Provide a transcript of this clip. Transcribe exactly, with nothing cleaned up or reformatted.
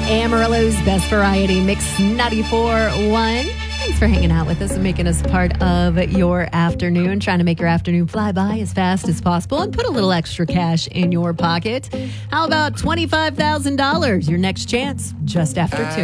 Amarillo's Best Variety Mix ninety-four point one. Thanks for hanging out with us and making us part of your afternoon, trying to make your afternoon fly by as fast as possible and put a little extra cash in your pocket. How about twenty-five thousand dollars? Your next chance just after two.